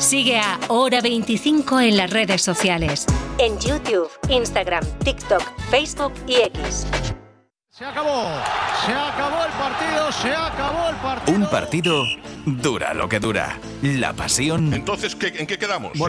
Sigue a Hora 25 en las redes sociales. En YouTube, Instagram, TikTok, Facebook y X. Se acabó el partido, se acabó el partido. Un partido dura lo que dura. La pasión. Entonces, ¿en qué quedamos?